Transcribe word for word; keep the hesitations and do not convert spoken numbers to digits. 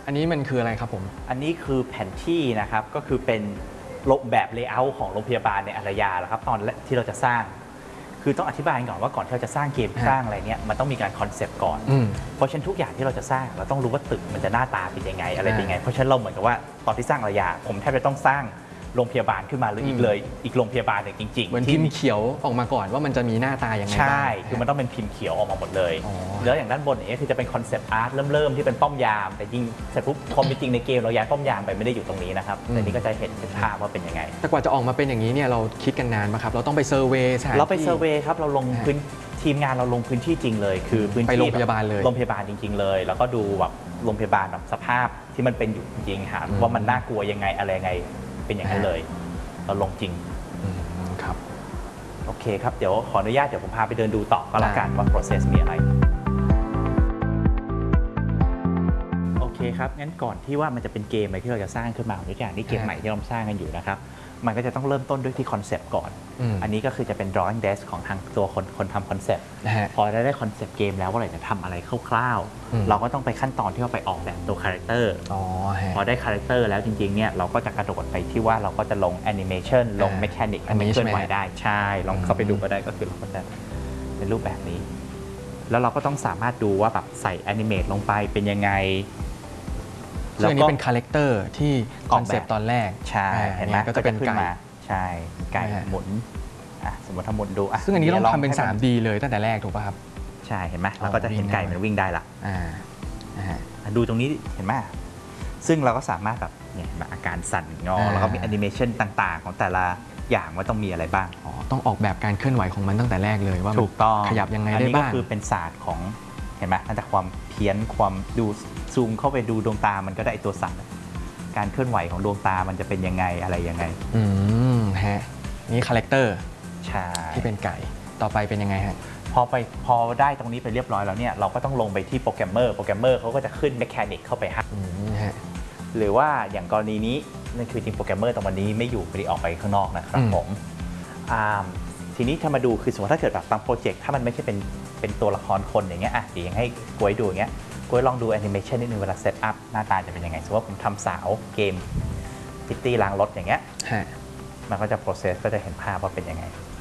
อันนี้มันคืออะไรครับผมอันนี้คือแผนที่นะครับก็คือเป็นแบบเลเยอร์ของโรงพยาบาลในอารยาแล้วครับตอนที่เราจะสร้างคือต้องอธิบายก่อนว่าก่อนที่เราจะสร้างเกมสร้างอะไรเนี่ยมันต้องมีการคอนเซปต์ก่อนเพราะฉะนั้นทุกอย่างที่เราจะสร้างเราต้องรู้ว่าตึกมันจะหน้าตาเป็นยังไงอะไรเป็นยังไงเพราะฉะนั้นเราเหมือนกับว่าตอนที่สร้างอารยาผมแทบจะต้องสร้างโรงพยาบาลขึ้นมาหรืออีกเลยอีกโรงพยาบาลหนึ่งจริงๆเหมือนพิมพ์เขียวออกมาก่อนว่ามันจะมีหน้าตายังไงใช่คือมันต้องเป็นพิมพ์เขียวออกมาหมดเลยแล้วอย่างด้านบนนี้คือจะเป็นคอนเซปต์อาร์ตเริ่มๆที่เป็นป้อมยามแต่จริงเสร็จปุ๊บความเป็นจริงในเกมเราย้ายป้อมยามไปไม่ได้อยู่ตรงนี้นะครับแต่นี้ก็จะเห็นเป็นภาพว่าเป็นยังไงแต่กว่าจะออกมาเป็นอย่างนี้เนี่ยเราคิดกันนานไหมครับเราต้องไปเซอร์เวย์เราไปเซอร์เวย์ครับเราลงพื้นทีมงานเราลงพื้นที่จริงเลยคือพื้นที่ไปโรงพยาบาลเลยโรงพยาบาลจริงๆเลยแล้วก็ดูแบบโรงพยาบาลแบบสภาพที่มันเป็นอยู่จริงๆหาว่ามันน่ากลัวยังไงอะไรยังไงเป็นอย่างนั้นเลยเราลงจริงครับโอเคครับเดี๋ยวขออนุญาตเดี๋ยวผมพาไปเดินดูต่อก็แล้วกันว่า process มีอะไรโอเคครับงั้นก่อนที่ว่ามันจะเป็นเกมอะไรที่เราจะสร้างขึ้นมาด้วยกันนี่เกมใหม่ที่เราสร้างกันอยู่นะครับมันก็จะต้องเริ่มต้นด้วยที่คอนเซปต์ก่อนอันนี้ก็คือจะเป็น drawing desk ของทางตัวคนคนทำคอนเซปต์พอได้ได้คอนเซปต์เกมแล้วว่าเราจะทำอะไรคร่าวๆเราก็ต้องไปขั้นตอนที่เราไปออกแบบตัวคาแรคเตอร์พอได้คาแรคเตอร์แล้วจริงๆเนี่ยเราก็จะกระโดดไปที่ว่าเราก็จะลงแอนิเมชันลงเมคานิกให้มันเคลื่อนไหวได้ใช่ลองเข้าไปดูก็ได้ก็คือเราก็จะเป็นรูปแบบนี้แล้วเราก็ต้องสามารถดูว่าแบบใส่แอนิเมตลงไปเป็นยังไงแล้วอันนี้เป็นคาแรคเตอร์ที่คอนเซปต์ตอนแรกใช่เห็นไหมก็จะเป็นไก่ใช่ไก่หมุนสมมติถ้าหมุนดูซึ่งอันนี้ต้องทำเป็น ทรี ดี เลยตั้งแต่แรกถูกป่ะครับใช่เห็นไหมเราก็จะเห็นไก่มันวิ่งได้ละดูตรงนี้เห็นไหมซึ่งเราก็สามารถแบบเนี่ยอาการสั่นงอแล้วก็มีแอนิเมชันต่างๆของแต่ละอย่างว่าต้องมีอะไรบ้างต้องออกแบบการเคลื่อนไหวของมันตั้งแต่แรกเลยว่าถูกต้องขยับยังไงได้บ้างอันนี้ก็คือเป็นศาสตร์ของเห็นไหมตั้งแต่ความเพี้ยนความดูซูมเข้าไปดูดวงตามันก็ได้ตัวสั่นการเคลื่อนไหวของดวงตามันจะเป็นยังไงอะไรยังไงอืมฮะนี่คาแรคเตอร์ใช่ที่เป็นไก่ต่อไปเป็นยังไงฮะพอไปพอได้ตรงนี้ไปเรียบร้อยแล้วเนี่ยเราก็ต้องลงไปที่โปรแกรมเมอร์โปรแกรมเมอร์เขาก็จะขึ้นเมคานิกเข้าไปให้หรือว่าอย่างกรณีนี้นั่นคือจริงโปรแกรมเมอร์ตรงวันนี้ไม่อยู่ไม่ได้ออกไปข้างนอกนะครับผมทีนี้ถ้ามาดูคือสมมติถ้าเกิดแบบบางโปรเจกต์ถ้ามันไม่ใช่เป็นเป็นตัวละครคนอย่างเงี้ยอ่ะเดี๋ยวยังให้กล้วยดูอย่างเงี้ยกล้วยลองดูแอนิเมชันนิดนึงเวลาเซตอัพหน้าตาจะเป็นยังไงสมมติว่าผมทำสาวเกมพิตตี้ล้างรถอย่างเงี้ยมันก็จะ process ก็จะเห็นภาพว่าเป็นยังไง